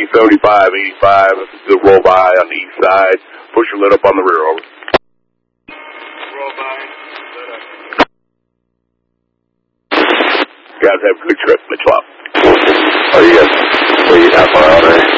75, 85, the roll by on the east side. Push your lid up on the rear, over. Roll by, lid up. Guys, have a good trip, Mitchell. Oh, you guys, well, you not far out, right?